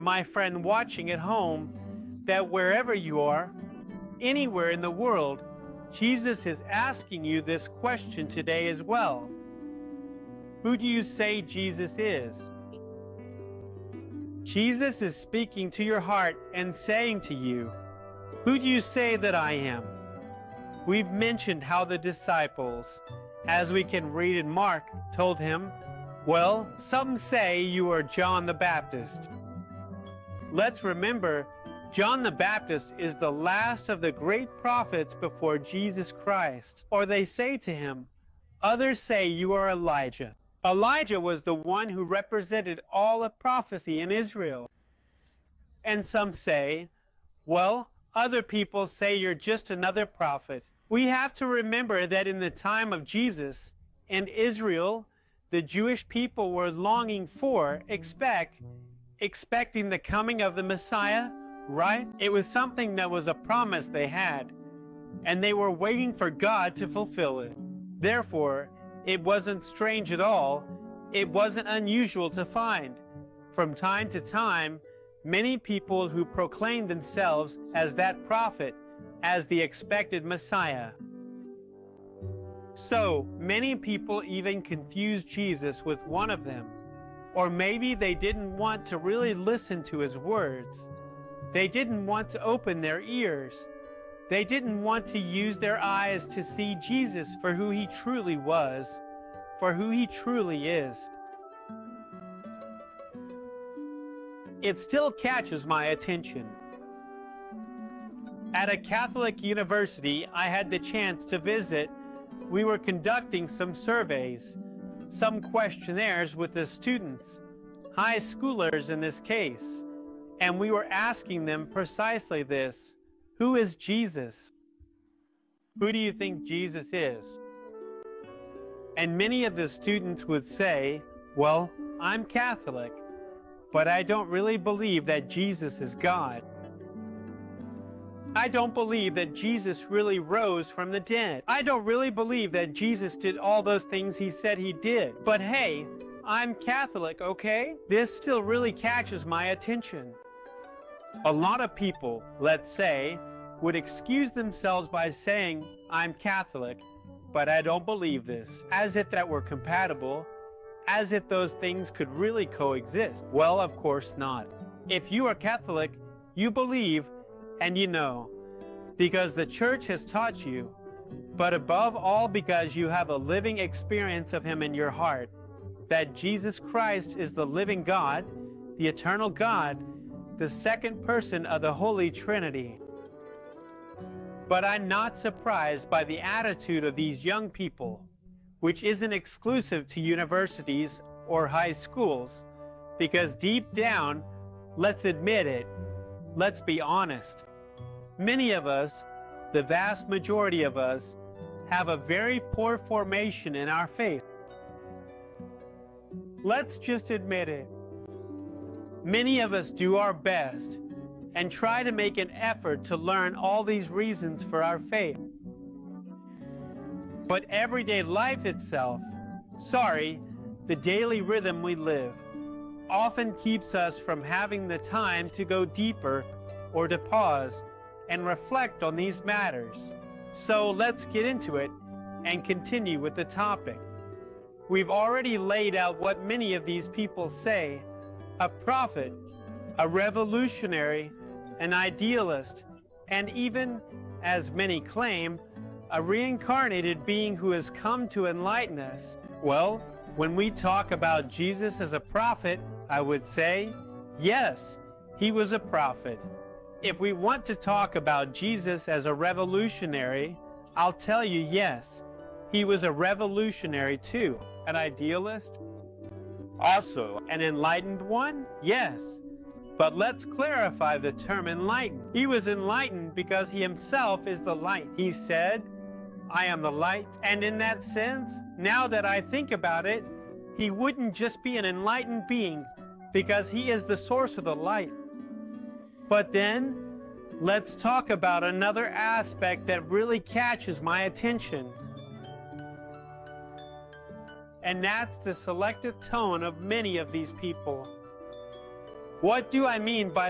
my friend watching at home, that wherever you are, anywhere in the world, Jesus is asking you this question today as well. Who do you say Jesus is? Jesus is speaking to your heart and saying to you, who do you say that I am? We've mentioned how the disciples, as we can read in Mark, told him, well, some say you are John the Baptist. Let's remember, John the Baptist is the last of the great prophets before Jesus Christ. Or they say to him, others say you are Elijah. Elijah was the one who represented all of prophecy in Israel. And some say, well, other people say you're just another prophet. We have to remember that in the time of Jesus and Israel, the Jewish people were longing for, expecting the coming of the Messiah, right? It was something that was a promise they had, and they were waiting for God to fulfill it. Therefore, it wasn't strange at all. It wasn't unusual to find, from time to time, many people who proclaimed themselves as that prophet, as the expected Messiah. So, many people even confused Jesus with one of them. Or maybe they didn't want to really listen to his words. They didn't want to open their ears. They didn't want to use their eyes to see Jesus for who he truly was, for who he truly is. It still catches my attention. At a Catholic university I had the chance to visit, we were conducting some surveys, some questionnaires with the students, high schoolers in this case, and we were asking them precisely this: who is Jesus? Who do you think Jesus is? And many of the students would say, well, I'm Catholic, but I don't really believe that Jesus is God. I don't believe that Jesus really rose from the dead. I don't really believe that Jesus did all those things he said he did. But hey, I'm Catholic, okay? This still really catches my attention. A lot of people, let's say, would excuse themselves by saying, I'm Catholic, but I don't believe this, as if that were compatible, as if those things could really coexist. Well, of course not. If you are Catholic, you believe and you know, because the church has taught you, but above all because you have a living experience of him in your heart, that Jesus Christ is the living God, the eternal God, the second person of the Holy Trinity. But I'm not surprised by the attitude of these young people, which isn't exclusive to universities or high schools, because deep down, let's admit it, let's be honest, many of us, the vast majority of us, have a very poor formation in our faith. Let's just admit it. Many of us do our best and try to make an effort to learn all these reasons for our faith. But everyday life itself, the daily rhythm we live, often keeps us from having the time to go deeper or to pause and reflect on these matters. So let's get into it and continue with the topic. We've already laid out what many of these people say: a prophet, a revolutionary, an idealist, and even, as many claim, a reincarnated being who has come to enlighten us. Well, when we talk about Jesus as a prophet, I would say, yes, he was a prophet. If we want to talk about Jesus as a revolutionary, I'll tell you, yes, he was a revolutionary too. An idealist? Also, an enlightened one? Yes. But let's clarify the term enlightened. He was enlightened because he himself is the light. He said, I am the light. And in that sense, now that I think about it, he wouldn't just be an enlightened being because he is the source of the light. But then, let's talk about another aspect that really catches my attention. And that's the selective tone of many of these people. What do I mean by